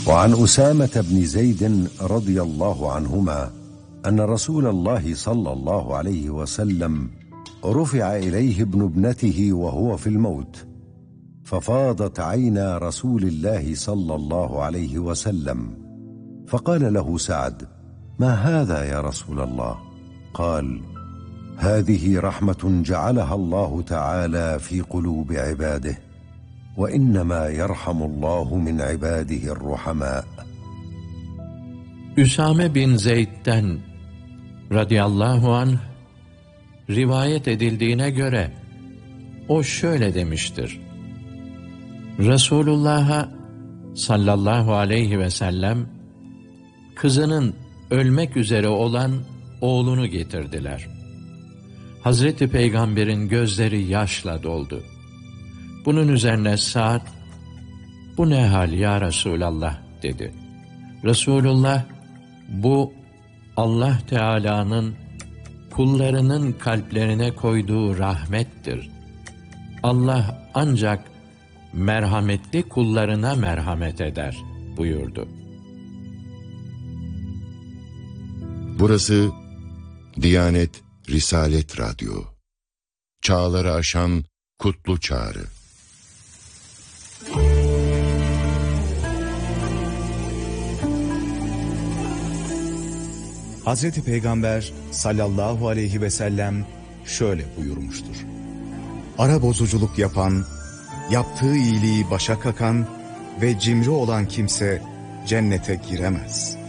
وعن أسامة بن زيد رضي الله عنهما أن رسول الله صلى الله عليه وسلم رفع إليه ابن ابنته وهو في الموت، ففاضت عينا رسول الله صلى الله عليه وسلم، فقال له سعد: ما هذا يا رسول الله؟ قال: هذه رحمة جعلها الله تعالى في قلوب عباده، وإنما يرحم الله من عباده الرحماء. Üsame bin Zeyd'den radıyallahu anh rivayet edildiğine göre o şöyle demiştir: Resulullah'a sallallahu aleyhi ve sellem kızının ölmek üzere olan oğlunu getirdiler. Hazreti Peygamber'in gözleri yaşla doldu. Bunun üzerine Sa'd, "Bu ne hal ya Resulallah?" dedi. Resulullah, "Bu Allah Teala'nın kullarının kalplerine koyduğu rahmettir. Allah ancak merhametli kullarına merhamet eder," buyurdu. Burası Diyanet Risalet Radyo. Çağları aşan kutlu çağrı. Hazreti Peygamber sallallahu aleyhi ve sellem şöyle buyurmuştur: Ara bozuculuk yapan, yaptığı iyiliği başa kakan ve cimri olan kimse cennete giremez.